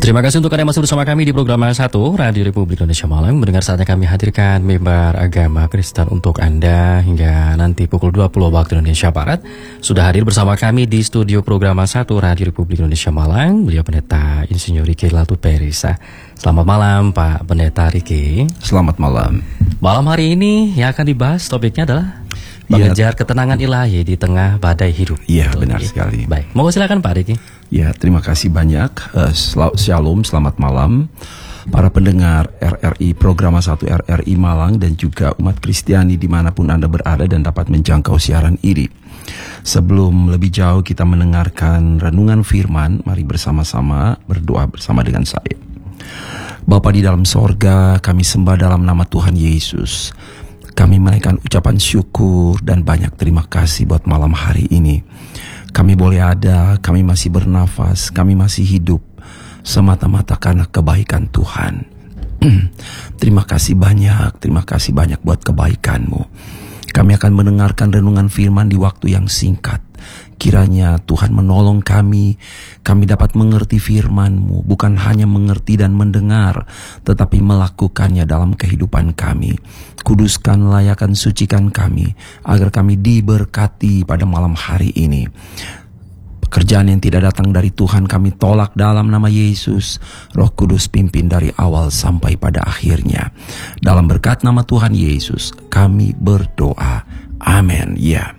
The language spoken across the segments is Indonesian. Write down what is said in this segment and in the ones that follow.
Terima kasih untuk Anda masih bersama kami di program 1 Radio Republik Indonesia Malam. Mendengar saatnya kami hadirkan mimbar agama Kristen untuk Anda hingga nanti pukul 20 waktu Indonesia Barat. Sudah hadir bersama kami di studio program 1 Radio Republik Indonesia Malam, beliau Pendeta Insinyur Riki Latuperisa. Selamat malam Pak Pendeta Riki. Selamat malam. Malam hari ini yang akan dibahas topiknya adalah mengejar ketenangan ilahi di tengah badai hidup. Iya, benar sekali. Baik, mau silakan Pak Riki. Ya, terima kasih banyak. Shalom, selamat malam para pendengar RRI Program 1 RRI Malang dan juga umat Kristiani dimanapun Anda berada dan dapat menjangkau siaran ini. Sebelum lebih jauh kita mendengarkan renungan firman, mari bersama-sama berdoa bersama dengan saya. Bapa di dalam sorga, kami sembah dalam nama Tuhan Yesus. Kami menaikkan ucapan syukur dan banyak terima kasih buat malam hari ini. Kami boleh ada, kami masih bernafas, kami masih hidup semata-mata karena kebaikan Tuhan. Terima kasih banyak buat kebaikan-Mu. Kami akan mendengarkan renungan firman di waktu yang singkat. Kiranya Tuhan menolong kami dapat mengerti firman-Mu, bukan hanya mengerti dan mendengar, tetapi melakukannya dalam kehidupan kami. Kuduskan, layakan, sucikan kami, agar kami diberkati pada malam hari ini. Pekerjaan yang tidak datang dari Tuhan kami tolak dalam nama Yesus. Roh Kudus pimpin dari awal sampai pada akhirnya. Dalam berkat nama Tuhan Yesus kami berdoa. Amin. Ya.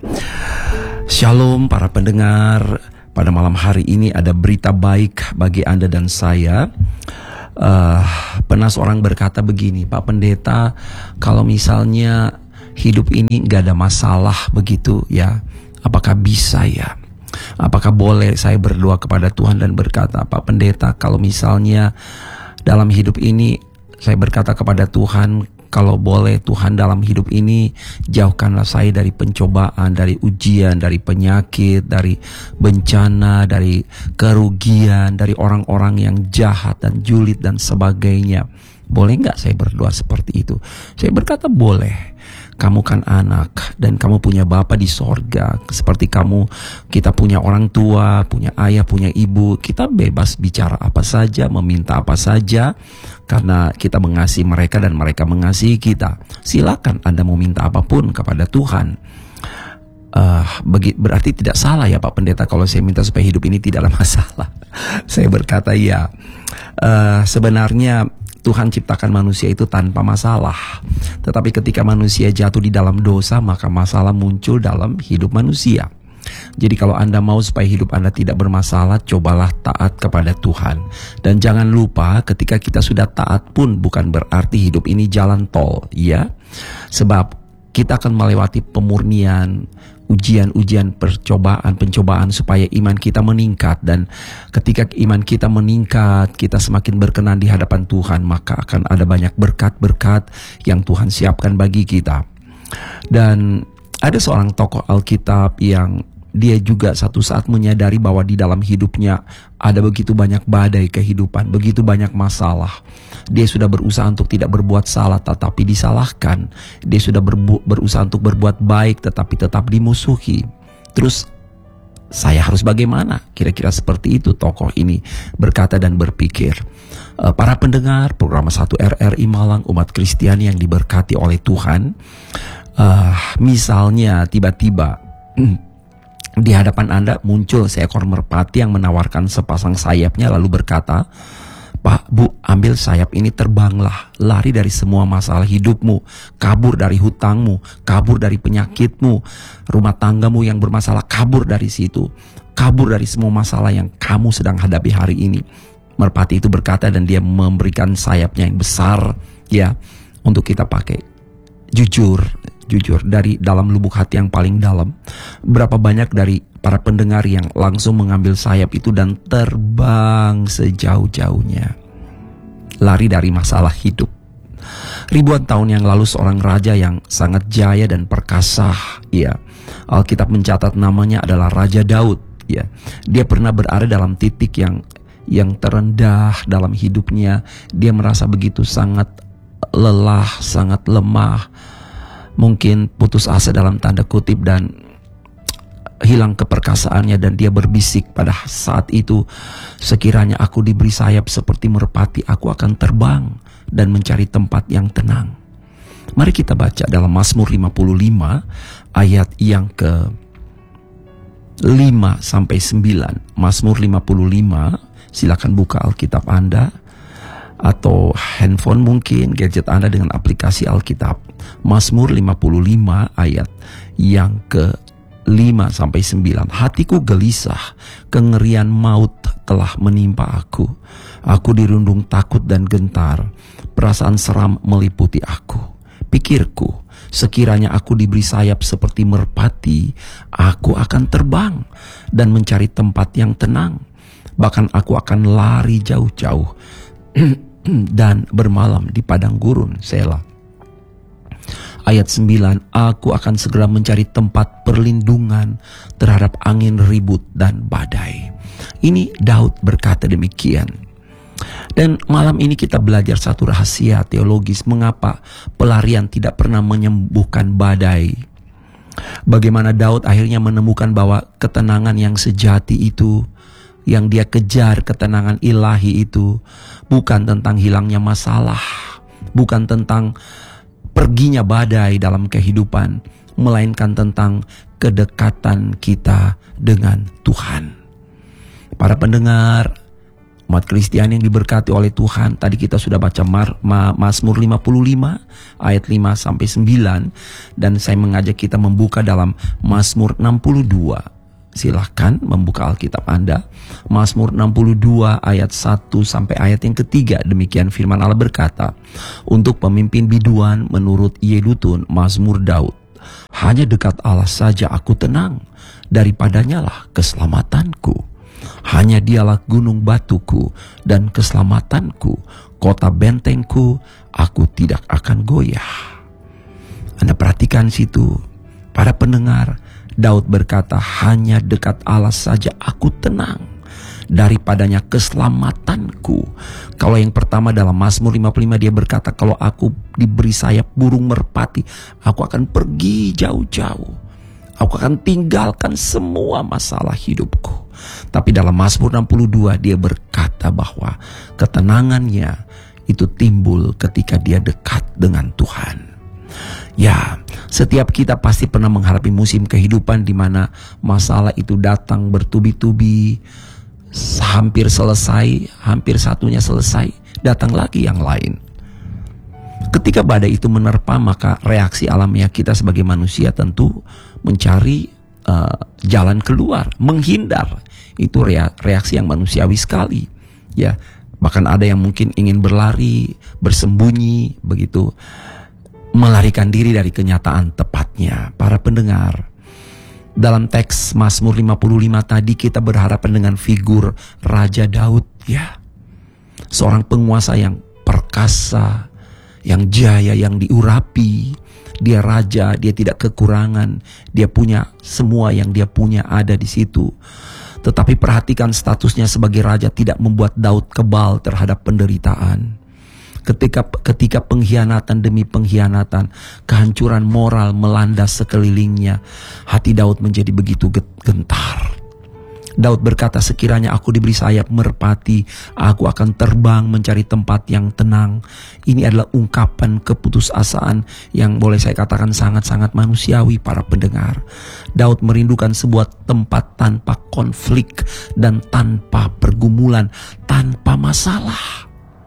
Shalom para pendengar. Pada malam hari ini ada berita baik bagi Anda dan saya. Pernah seorang berkata begini, Pak Pendeta, kalau misalnya hidup ini gak ada masalah begitu ya, apakah bisa ya? Apakah boleh saya berdoa kepada Tuhan dan berkata, Pak Pendeta, kalau misalnya dalam hidup ini saya berkata kepada Tuhan, kalau boleh Tuhan dalam hidup ini jauhkanlah saya dari pencobaan, dari ujian, dari penyakit, dari bencana, dari kerugian, dari orang-orang yang jahat dan julid dan sebagainya. Boleh nggak saya berdoa seperti itu? Saya berkata boleh. Kamu kan anak dan kamu punya Bapa di sorga. Seperti kita punya orang tua, punya ayah, punya ibu. Kita bebas bicara apa saja, meminta apa saja, karena kita mengasihi mereka dan mereka mengasihi kita. Silakan Anda mau minta apapun kepada Tuhan. Berarti tidak salah ya Pak Pendeta kalau saya minta supaya hidup ini tidak ada masalah. Saya berkata ya, sebenarnya Tuhan ciptakan manusia itu tanpa masalah. Tetapi ketika manusia jatuh di dalam dosa, maka masalah muncul dalam hidup manusia. Jadi kalau Anda mau supaya hidup Anda tidak bermasalah, cobalah taat kepada Tuhan. Dan jangan lupa ketika kita sudah taat pun bukan berarti hidup ini jalan tol, ya. Sebab kita akan melewati pemurnian, ujian-ujian, pencobaan supaya iman kita meningkat. Dan ketika iman kita meningkat, kita semakin berkenan di hadapan Tuhan, maka akan ada banyak berkat-berkat yang Tuhan siapkan bagi kita. Dan ada seorang tokoh Alkitab yang dia juga satu saat menyadari bahwa di dalam hidupnya ada begitu banyak badai kehidupan, begitu banyak masalah. Dia sudah berusaha untuk tidak berbuat salah tetapi disalahkan. Dia sudah berusaha untuk berbuat baik tetapi tetap dimusuhi. Terus saya harus bagaimana? Kira-kira seperti itu tokoh ini berkata dan berpikir. Para pendengar program 1 RRI Malang, umat Kristiani yang diberkati oleh Tuhan. Misalnya tiba-tiba di hadapan Anda muncul seekor merpati yang menawarkan sepasang sayapnya lalu berkata, Pak, Bu, ambil sayap ini, terbanglah, lari dari semua masalah hidupmu, kabur dari hutangmu, kabur dari penyakitmu, rumah tanggamu yang bermasalah, kabur dari situ, kabur dari semua masalah yang kamu sedang hadapi hari ini. Merpati itu berkata dan dia memberikan sayapnya yang besar ya untuk kita pakai. Jujur dari dalam lubuk hati yang paling dalam, berapa banyak dari para pendengar yang langsung mengambil sayap itu dan terbang sejauh-jauhnya, lari dari masalah hidup. Ribuan tahun yang lalu seorang raja yang sangat jaya dan perkasa, ya, Alkitab mencatat namanya adalah Raja Daud, ya. Dia pernah berada dalam titik yang terendah dalam hidupnya. Dia merasa begitu sangat lelah, sangat lemah, mungkin putus asa dalam tanda kutip, dan hilang keperkasaannya dan dia berbisik pada saat itu, sekiranya aku diberi sayap seperti merpati, aku akan terbang dan mencari tempat yang tenang. Mari kita baca dalam Mazmur 55 ayat yang ke 5 sampai 9. Mazmur 55, silakan buka Alkitab Anda atau handphone mungkin, gadget Anda dengan aplikasi Alkitab. Mazmur 55 ayat yang ke 5 sampai 9. Hatiku gelisah, kengerian maut telah menimpa aku. Aku dirundung takut dan gentar, perasaan seram meliputi aku. Pikirku, sekiranya aku diberi sayap seperti merpati, aku akan terbang dan mencari tempat yang tenang. Bahkan aku akan lari jauh-jauh dan bermalam di padang gurun. Selah. Ayat 9, aku akan segera mencari tempat perlindungan terhadap angin ribut dan badai. Ini Daud berkata demikian. Dan malam ini kita belajar satu rahasia teologis mengapa pelarian tidak pernah menyembuhkan badai. Bagaimana Daud akhirnya menemukan bahwa ketenangan yang sejati itu, yang dia kejar, ketenangan ilahi itu, bukan tentang hilangnya masalah, bukan tentang perginya badai dalam kehidupan, melainkan tentang kedekatan kita dengan Tuhan. Para pendengar, umat Kristiani yang diberkati oleh Tuhan, tadi kita sudah baca Mazmur 55 ayat 5 sampai 9, dan saya mengajak kita membuka dalam Mazmur 62. Silahkan membuka Alkitab Anda. Mazmur 62 ayat 1 sampai ayat yang ketiga. Demikian firman Allah berkata, untuk pemimpin biduan menurut Yedutun, Mazmur Daud. Hanya dekat Allah saja aku tenang, daripadanya lah keselamatanku. Hanya dialah gunung batuku dan keselamatanku, kota bentengku, aku tidak akan goyah. Anda perhatikan situ, para pendengar, Daud berkata, hanya dekat Allah saja aku tenang, daripadanya keselamatanku. Kalau yang pertama dalam Mazmur 55 dia berkata, kalau aku diberi sayap burung merpati, aku akan pergi jauh-jauh. Aku akan tinggalkan semua masalah hidupku. Tapi dalam Mazmur 62 dia berkata bahwa ketenangannya itu timbul ketika dia dekat dengan Tuhan. Ya, setiap kita pasti pernah menghadapi musim kehidupan di mana masalah itu datang bertubi-tubi, hampir selesai, hampir satunya selesai, datang lagi yang lain. Ketika badai itu menerpa, maka reaksi alamiah kita sebagai manusia tentu mencari jalan keluar, menghindar. Itu reaksi yang manusiawi sekali. Ya, bahkan ada yang mungkin ingin berlari, bersembunyi, begitu, melarikan diri dari kenyataan tepatnya. Para pendengar, dalam teks Mazmur 55 tadi kita berhadapan dengan figur Raja Daud, ya. Seorang penguasa yang perkasa, yang jaya, yang diurapi. Dia raja, dia tidak kekurangan, dia punya semua yang dia punya ada di situ. Tetapi perhatikan statusnya sebagai raja tidak membuat Daud kebal terhadap penderitaan. Ketika pengkhianatan demi pengkhianatan, kehancuran moral melanda sekelilingnya, hati Daud menjadi begitu gentar. Daud berkata, sekiranya aku diberi sayap merpati, aku akan terbang mencari tempat yang tenang. Ini adalah ungkapan keputusasaan yang boleh saya katakan sangat-sangat manusiawi, para pendengar. Daud merindukan sebuah tempat tanpa konflik dan tanpa pergumulan, tanpa masalah.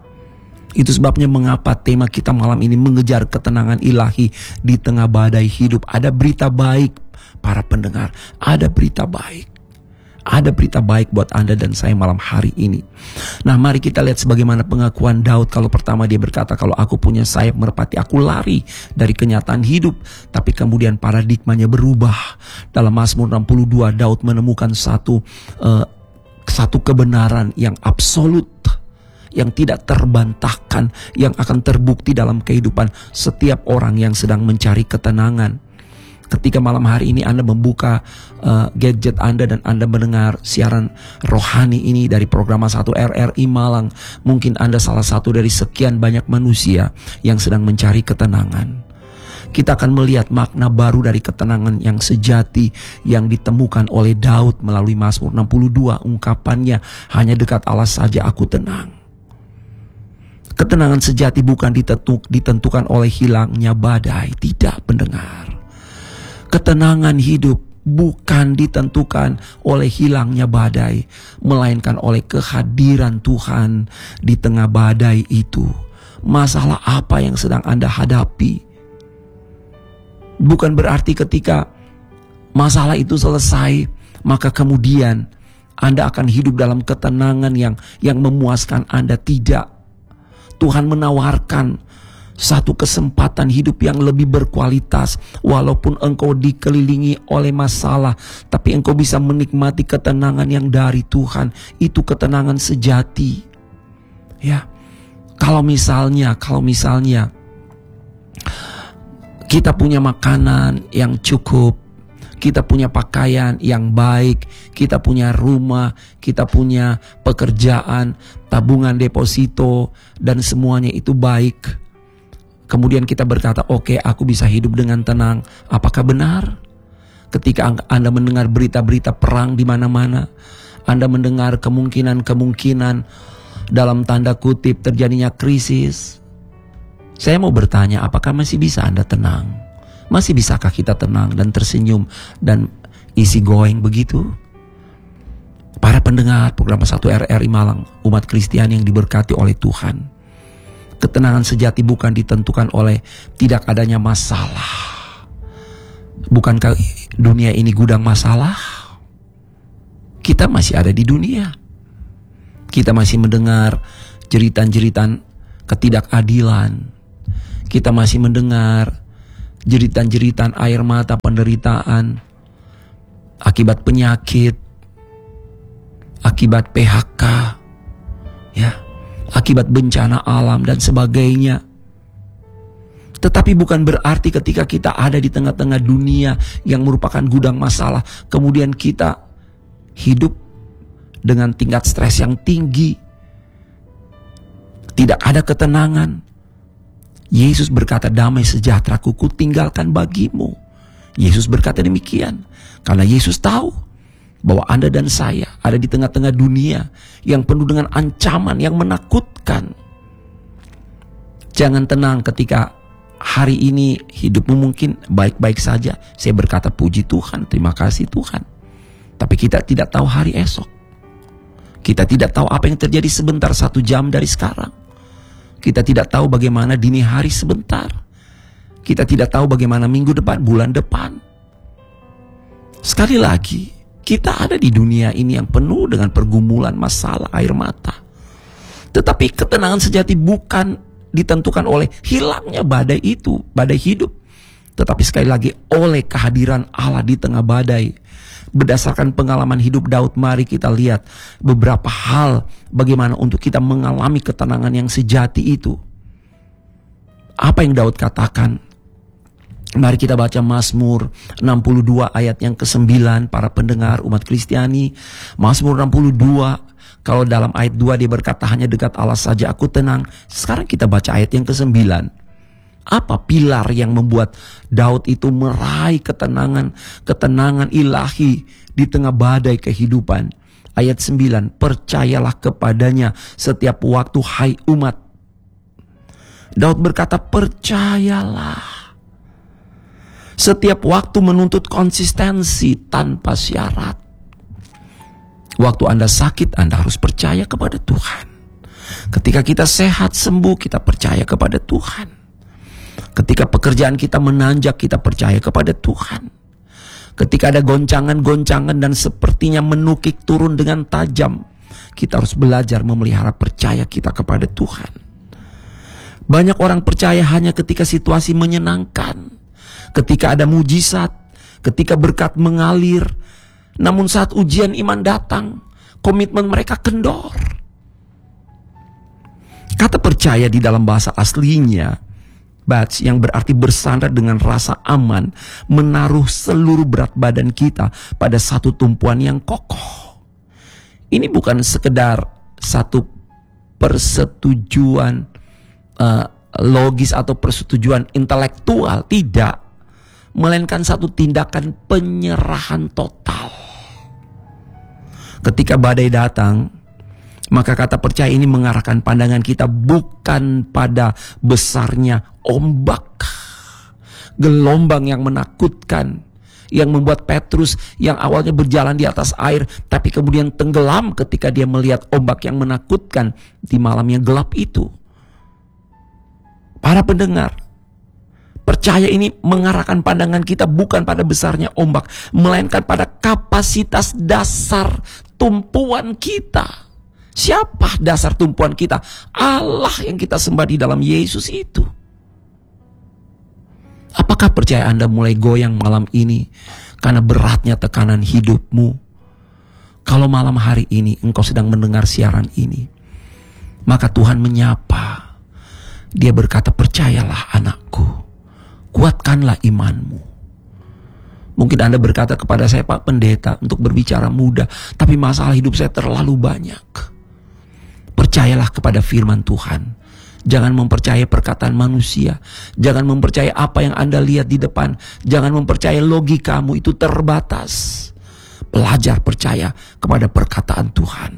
Itu sebabnya mengapa tema kita malam ini mengejar ketenangan ilahi di tengah badai hidup. Ada berita baik, para pendengar, ada berita baik. Ada berita baik buat Anda dan saya malam hari ini. Nah, mari kita lihat sebagaimana pengakuan Daud. Kalau pertama dia berkata, kalau aku punya sayap merpati, aku lari dari kenyataan hidup. Tapi kemudian paradigmanya berubah. Dalam Mazmur 62, Daud menemukan satu kebenaran yang absolut, yang tidak terbantahkan, yang akan terbukti dalam kehidupan setiap orang yang sedang mencari ketenangan. Ketika malam hari ini Anda membuka gadget Anda dan Anda mendengar siaran rohani ini dari program 1 RRI Malang, mungkin Anda salah satu dari sekian banyak manusia yang sedang mencari ketenangan. Kita akan melihat makna baru dari ketenangan yang sejati yang ditemukan oleh Daud melalui Mazmur 62. Ungkapannya, hanya dekat Allah saja aku tenang. Ketenangan sejati bukan ditentukan oleh hilangnya badai. Tidak, pendengar. Ketenangan hidup bukan ditentukan oleh hilangnya badai, melainkan oleh kehadiran Tuhan di tengah badai itu. Masalah apa yang sedang Anda hadapi? Bukan berarti ketika masalah itu selesai, maka kemudian Anda akan hidup dalam ketenangan yang memuaskan Anda. Tidak. Tuhan menawarkan satu kesempatan hidup yang lebih berkualitas. Walaupun engkau dikelilingi oleh masalah, tapi engkau bisa menikmati ketenangan yang dari Tuhan. Itu ketenangan sejati. Ya, kalau misalnya kita punya makanan yang cukup, kita punya pakaian yang baik, kita punya rumah, kita punya pekerjaan, tabungan deposito, dan semuanya itu baik. Kemudian kita berkata, oke, aku bisa hidup dengan tenang. Apakah benar? Ketika Anda mendengar berita-berita perang di mana-mana, Anda mendengar kemungkinan dalam tanda kutip terjadinya krisis, saya mau bertanya, apakah masih bisa Anda tenang? Masih bisakah kita tenang dan tersenyum dan easy going begitu? Para pendengar program 1 RRI Malang, umat Kristiani yang diberkati oleh Tuhan, ketenangan sejati bukan ditentukan oleh tidak adanya masalah. Bukankah dunia ini gudang masalah? Kita masih ada di dunia. Kita masih mendengar jeritan-jeritan ketidakadilan. Kita masih mendengar jeritan-jeritan air mata penderitaan akibat penyakit, akibat PHK, ya, akibat bencana alam dan sebagainya. Tetapi bukan berarti ketika kita ada di tengah-tengah dunia yang merupakan gudang masalah, kemudian kita hidup dengan tingkat stres yang tinggi, tidak ada ketenangan. Yesus berkata, damai sejahtera ku tinggalkan bagimu. Yesus berkata demikian karena Yesus tahu bahwa Anda dan saya ada di tengah-tengah dunia yang penuh dengan ancaman yang menakutkan. Jangan tenang ketika hari ini hidupmu mungkin baik-baik saja. Saya berkata puji Tuhan, terima kasih Tuhan. Tapi kita tidak tahu hari esok. Kita tidak tahu apa yang terjadi sebentar, 1 jam dari sekarang. Kita tidak tahu bagaimana dini hari sebentar. Kita tidak tahu bagaimana minggu depan, bulan depan. Sekali lagi, kita ada di dunia ini yang penuh dengan pergumulan, masalah, air mata. Tetapi ketenangan sejati bukan ditentukan oleh hilangnya badai itu, badai hidup. Tetapi sekali lagi oleh kehadiran Allah di tengah badai. Berdasarkan pengalaman hidup Daud, mari kita lihat beberapa hal bagaimana untuk kita mengalami ketenangan yang sejati itu. Apa yang Daud katakan? Mari kita baca Mazmur 62 ayat yang ke-9, para pendengar umat Kristiani. Mazmur 62, kalau dalam ayat 2 dia berkata, hanya dekat Allah saja aku tenang. Sekarang kita baca ayat yang ke-9. Apa pilar yang membuat Daud itu meraih ketenangan ilahi di tengah badai kehidupan? Ayat 9, percayalah kepadanya setiap waktu hai umat. Daud berkata percayalah. Setiap waktu menuntut konsistensi tanpa syarat. Waktu Anda sakit, Anda harus percaya kepada Tuhan. Ketika kita sehat sembuh, kita percaya kepada Tuhan. Ketika pekerjaan kita menanjak, kita percaya kepada Tuhan. Ketika ada goncangan-goncangan dan sepertinya menukik turun dengan tajam, kita harus belajar memelihara percaya kita kepada Tuhan. Banyak orang percaya hanya ketika situasi menyenangkan, ketika ada mujizat, ketika berkat mengalir. Namun saat ujian iman datang, komitmen mereka kendor. Kata percaya di dalam bahasa aslinya, bats, yang berarti bersandar dengan rasa aman, menaruh seluruh berat badan kita pada satu tumpuan yang kokoh. Ini bukan sekedar satu persetujuan logis atau persetujuan intelektual, tidak, melainkan satu tindakan penyerahan total. Ketika badai datang, maka kata percaya ini mengarahkan pandangan kita bukan pada besarnya ombak, gelombang yang menakutkan, yang membuat Petrus yang awalnya berjalan di atas air, tapi kemudian tenggelam ketika dia melihat ombak yang menakutkan di malam yang gelap itu. Para pendengar, percaya ini mengarahkan pandangan kita bukan pada besarnya ombak, melainkan pada kapasitas dasar tumpuan kita. Siapa dasar tumpuan kita? Allah yang kita sembah di dalam Yesus itu. Apakah percaya Anda mulai goyang malam ini karena beratnya tekanan hidupmu? Kalau malam hari ini engkau sedang mendengar siaran ini, maka Tuhan menyapa. Dia berkata, percayalah anakku, kuatkanlah imanmu. Mungkin Anda berkata kepada saya, Pak Pendeta, untuk berbicara mudah, tapi masalah hidup saya terlalu banyak. Percayalah kepada firman Tuhan. Jangan mempercayai perkataan manusia. Jangan mempercayai apa yang Anda lihat di depan. Jangan mempercayai logikamu, itu terbatas. Belajar percaya kepada perkataan Tuhan.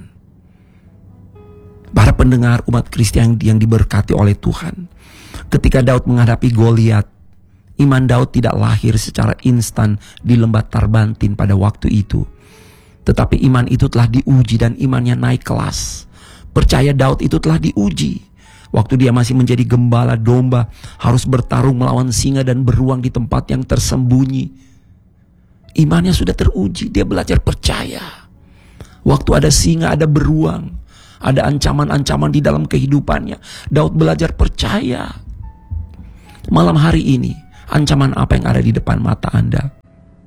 Para pendengar umat Kristen yang diberkati oleh Tuhan, ketika Daud menghadapi Goliat, iman Daud tidak lahir secara instan di lembah Tarbantin pada waktu itu. Tetapi iman itu telah diuji dan imannya naik kelas. Percaya Daud itu telah diuji. Waktu dia masih menjadi gembala domba, harus bertarung melawan singa dan beruang di tempat yang tersembunyi. Imannya sudah teruji, dia belajar percaya. Waktu ada singa, ada beruang, ada ancaman-ancaman di dalam kehidupannya, Daud belajar percaya. Malam hari ini, ancaman apa yang ada di depan mata Anda?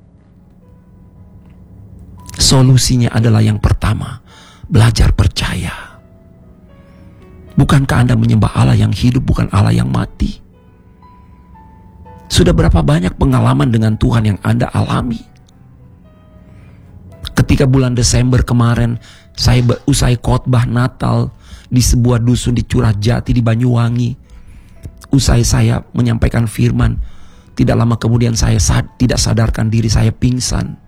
Solusinya adalah yang pertama, belajar percaya. Bukankah Anda menyembah Allah yang hidup, bukan Allah yang mati? Sudah berapa banyak pengalaman dengan Tuhan yang Anda alami? Ketika bulan Desember kemarin, saya usai khotbah Natal di sebuah dusun di Curahjati di Banyuwangi. Usai saya menyampaikan firman, tidak lama kemudian saya tidak sadarkan diri, saya pingsan.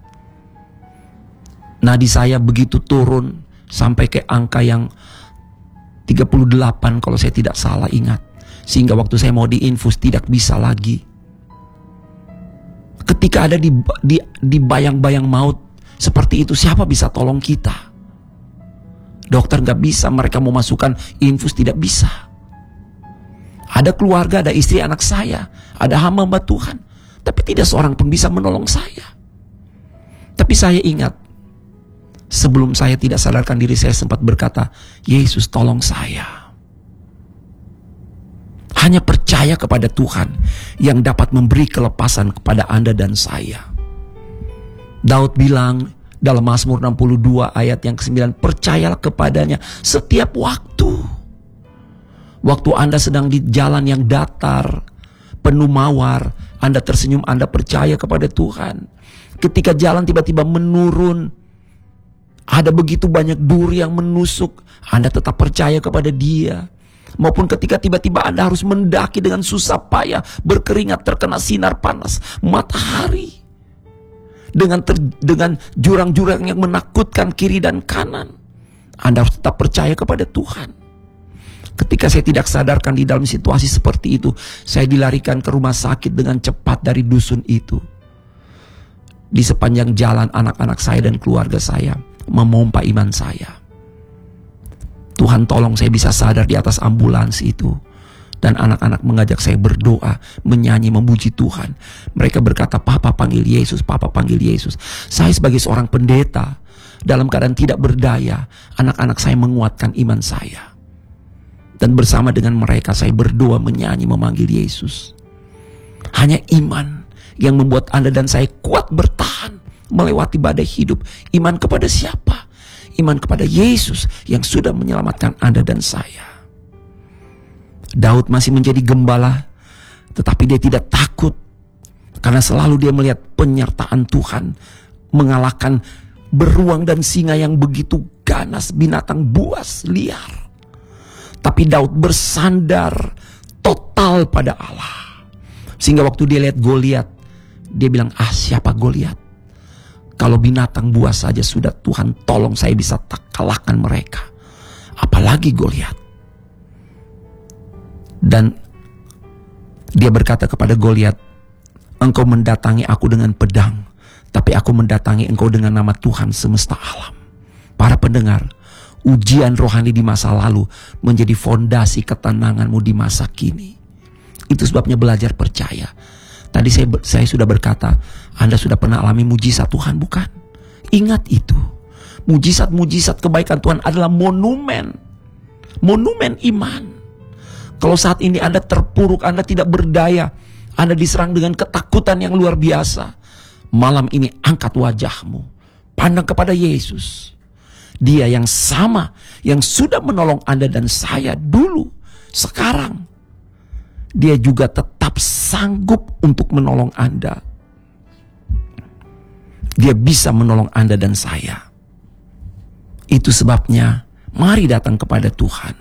Nadi saya begitu turun sampai ke angka yang 38 kalau saya tidak salah ingat. Sehingga waktu saya mau diinfus tidak bisa lagi. Ketika ada di bayang-bayang maut seperti itu, siapa bisa tolong kita? Dokter gak bisa, mereka mau masukkan infus tidak bisa. Ada keluarga, ada istri anak saya, ada hamba-hamba Tuhan, tapi tidak seorang pun bisa menolong saya. Tapi saya ingat, sebelum saya tidak sadarkan diri, saya sempat berkata, Yesus tolong saya. Hanya percaya kepada Tuhan yang dapat memberi kelepasan kepada Anda dan saya. Daud bilang dalam Mazmur 62 ayat yang ke-9, percayalah kepadanya setiap waktu. Waktu Anda sedang di jalan yang datar, penuh mawar, Anda tersenyum, Anda percaya kepada Tuhan. Ketika jalan tiba-tiba menurun, ada begitu banyak duri yang menusuk, Anda tetap percaya kepada Dia. Maupun ketika tiba-tiba Anda harus mendaki dengan susah payah, berkeringat, terkena sinar panas matahari, dengan jurang-jurang yang menakutkan kiri dan kanan, Anda harus tetap percaya kepada Tuhan. Ketika saya tidak sadarkan di dalam situasi seperti itu, saya dilarikan ke rumah sakit dengan cepat dari dusun itu. Di sepanjang jalan anak-anak saya dan keluarga saya memompa iman saya. Tuhan tolong saya bisa sadar di atas ambulans itu. Dan anak-anak mengajak saya berdoa, menyanyi, memuji Tuhan. Mereka berkata, Papa panggil Yesus, Papa panggil Yesus. Saya sebagai seorang pendeta, dalam keadaan tidak berdaya, anak-anak saya menguatkan iman saya. Dan bersama dengan mereka saya berdoa, menyanyi, memanggil Yesus. Hanya iman yang membuat Anda dan saya kuat bertahan melewati badai hidup. Iman kepada siapa? Iman kepada Yesus yang sudah menyelamatkan Anda dan saya. Daud masih menjadi gembala, tetapi dia tidak takut, karena selalu dia melihat penyertaan Tuhan mengalahkan beruang dan singa yang begitu ganas, binatang buas liar. Tapi Daud bersandar total kenal pada Allah. Sehingga waktu dia lihat Goliat, dia bilang, siapa Goliat? Kalau binatang buas saja sudah Tuhan tolong saya bisa kalahkan mereka. Apalagi Goliat. Dan dia berkata kepada Goliat, engkau mendatangi aku dengan pedang, tapi aku mendatangi engkau dengan nama Tuhan semesta alam. Para pendengar, ujian rohani di masa lalu menjadi fondasi ketenanganmu di masa kini. Itu sebabnya belajar percaya. Tadi saya sudah berkata, Anda sudah pernah alami mujizat Tuhan, bukan? Ingat itu. Mujizat-mujizat kebaikan Tuhan adalah monumen iman. Kalau saat ini Anda terpuruk, Anda tidak berdaya, Anda diserang dengan ketakutan yang luar biasa, malam ini angkat wajahmu, pandang kepada Yesus. Dia yang sama, yang sudah menolong Anda dan saya dulu, sekarang Dia juga tetap sanggup untuk menolong Anda. Dia bisa menolong Anda dan saya. Itu sebabnya mari datang kepada Tuhan.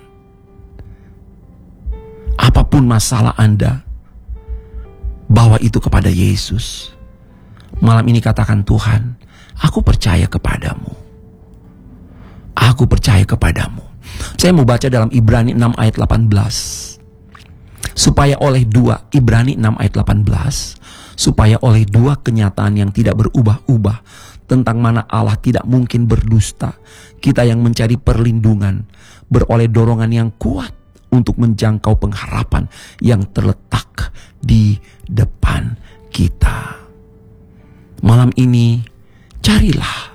Apapun masalah Anda, bawa itu kepada Yesus. Malam ini katakan, Tuhan, aku percaya kepadamu. Aku percaya kepadamu. Saya mau baca dalam Ibrani 6 ayat 18. Supaya oleh dua, Ibrani 6 ayat 18, supaya oleh dua kenyataan yang tidak berubah-ubah, tentang mana Allah tidak mungkin berdusta, kita yang mencari perlindungan, beroleh dorongan yang kuat untuk menjangkau pengharapan yang terletak di depan kita. Malam ini, carilah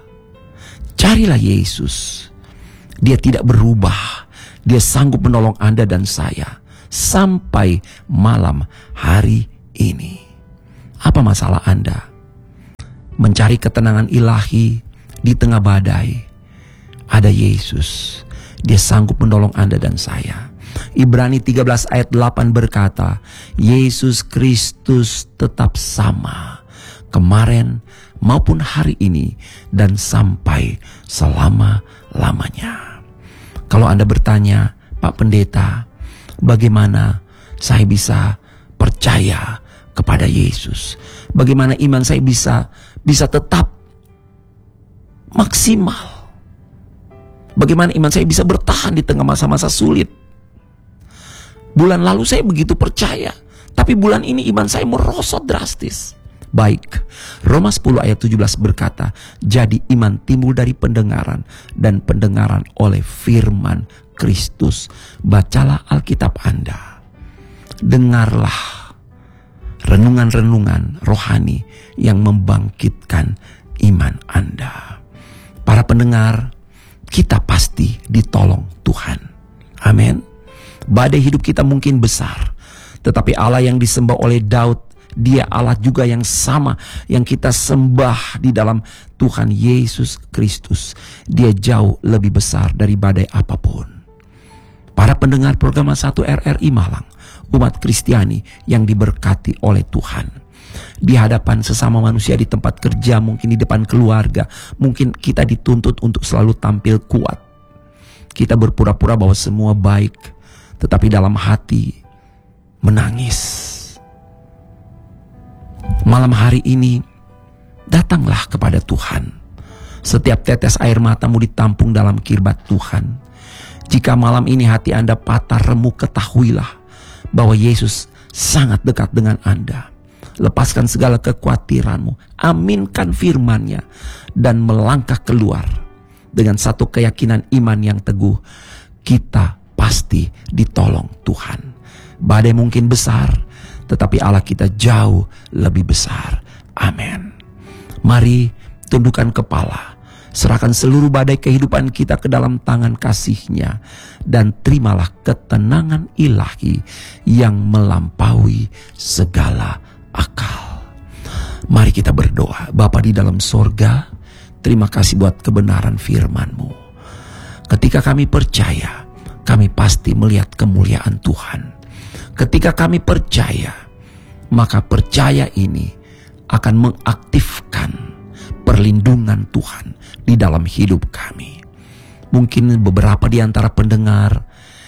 Yesus. Dia tidak berubah. Dia sanggup menolong Anda dan saya sampai malam hari ini. Apa masalah Anda? Mencari ketenangan ilahi di tengah badai. Ada Yesus. Dia sanggup menolong Anda dan saya. Ibrani 13 ayat 8 berkata, Yesus Kristus tetap sama kemarin maupun hari ini dan sampai selama-lamanya. Kalau Anda bertanya, Pak Pendeta, bagaimana saya bisa percaya kepada Yesus? Bagaimana iman saya bisa tetap maksimal? Bagaimana iman saya bisa bertahan di tengah masa-masa sulit? Bulan lalu saya begitu percaya, tapi bulan ini iman saya merosot drastis. Baik, Roma 10 ayat 17 berkata, jadi iman timbul dari pendengaran, dan pendengaran oleh firman Kristus. Bacalah Alkitab Anda. Dengarlah renungan-renungan rohani yang membangkitkan iman Anda. Para pendengar, kita pasti ditolong Tuhan. Amin. Badai hidup kita mungkin besar, tetapi Allah yang disembah oleh Daud, Dia Allah juga yang sama yang kita sembah di dalam Tuhan Yesus Kristus. Dia jauh lebih besar dari badai apapun. Para pendengar program 1 RRI Malang, umat Kristiani yang diberkati oleh Tuhan. Di hadapan sesama manusia di tempat kerja, mungkin di depan keluarga, mungkin kita dituntut untuk selalu tampil kuat. Kita berpura-pura bahwa semua baik, tetapi dalam hati menangis. Malam hari ini, datanglah kepada Tuhan. Setiap tetes air matamu ditampung dalam kirbat Tuhan. Jika malam ini hati Anda patah remuk, ketahuilah bahwa Yesus sangat dekat dengan Anda. Lepaskan segala kekhawatiranmu, aminkan firman-Nya, dan melangkah keluar dengan satu keyakinan iman yang teguh. Kita pasti ditolong Tuhan. Badai mungkin besar, tetapi Allah kita jauh lebih besar. Amin. Mari tundukkan kepala, serahkan seluruh badai kehidupan kita ke dalam tangan kasih-Nya, dan terimalah ketenangan ilahi yang melampaui segala akal. Mari kita berdoa. Bapa di dalam sorga, terima kasih buat kebenaran firman-Mu. Ketika kami percaya, kami pasti melihat kemuliaan Tuhan. Ketika kami percaya, maka percaya ini akan mengaktifkan perlindungan Tuhan di dalam hidup kami. Mungkin beberapa di antara pendengar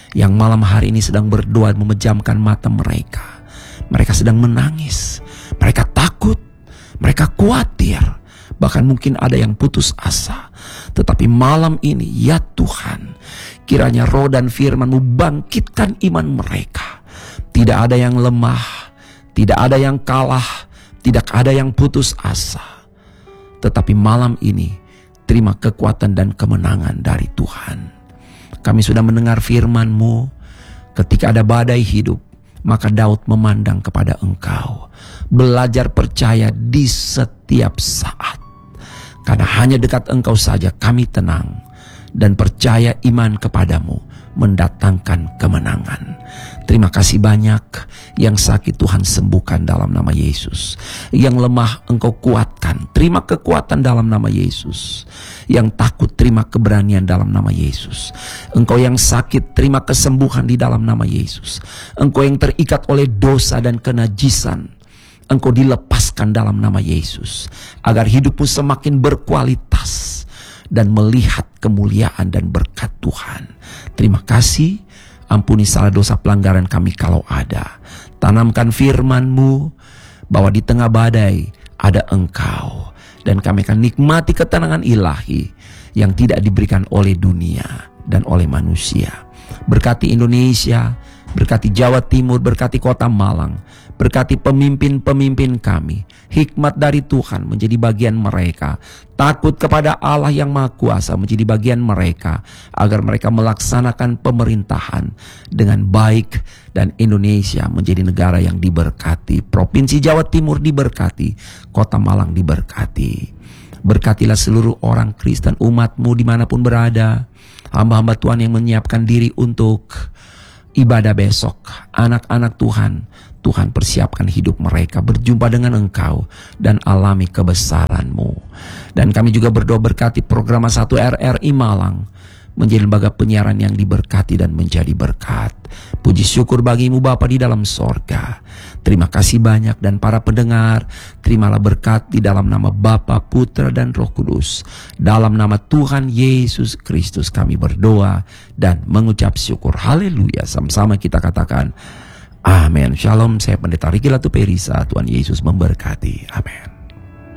yang malam hari ini sedang berdoa memejamkan mata mereka. Mereka sedang menangis, mereka takut, mereka khawatir, bahkan mungkin ada yang putus asa. Tetapi malam ini ya Tuhan, kiranya roh dan firman-Mu bangkitkan iman mereka. Tidak ada yang lemah, tidak ada yang kalah, tidak ada yang putus asa. Tetapi malam ini terima kekuatan dan kemenangan dari Tuhan. Kami sudah mendengar firman-Mu, ketika ada badai hidup, maka Daud memandang kepada Engkau, belajar percaya di setiap saat. Karena hanya dekat Engkau saja kami tenang, dan percaya iman kepadamu mendatangkan kemenangan. Terima kasih banyak. Yang sakit Tuhan sembuhkan dalam nama Yesus. Yang lemah Engkau kuatkan, terima kekuatan dalam nama Yesus. Yang takut terima keberanian dalam nama Yesus. Engkau yang sakit terima kesembuhan di dalam nama Yesus. Engkau yang terikat oleh dosa dan kenajisan, Engkau dilepaskan dalam nama Yesus. Agar hidupmu semakin berkualitas dan melihat kemuliaan dan berkat Tuhan. Terima kasih. Ampuni salah dosa pelanggaran kami kalau ada. Tanamkan firman-Mu bahwa di tengah badai ada Engkau. Dan kami akan nikmati ketenangan ilahi yang tidak diberikan oleh dunia dan oleh manusia. Berkati Indonesia, berkati Jawa Timur, berkati Kota Malang, berkati pemimpin-pemimpin kami. Hikmat dari Tuhan menjadi bagian mereka. Takut kepada Allah yang Maha Kuasa menjadi bagian mereka, agar mereka melaksanakan pemerintahan dengan baik dan Indonesia menjadi negara yang diberkati. Provinsi Jawa Timur diberkati, Kota Malang diberkati. Berkatilah seluruh orang Kristen, umat-Mu dimanapun berada. Hamba-hamba Tuhan yang menyiapkan diri untuk ibadah besok, anak-anak Tuhan, Tuhan persiapkan hidup mereka berjumpa dengan Engkau dan alami kebesaran-Mu. Dan kami juga berdoa berkati program 1 RRI Malang menjadi lembaga penyiaran yang diberkati dan menjadi berkat. Puji syukur bagi-Mu Bapa di dalam sorga. Terima kasih banyak, dan para pendengar, terimalah berkat di dalam nama Bapa, Putra dan Roh Kudus. Dalam nama Tuhan Yesus Kristus kami berdoa dan mengucap syukur. Haleluya. Sama-sama kita katakan amin. Shalom, saya Pendeta Riki Latuperisa. Tuhan Yesus memberkati. Amin.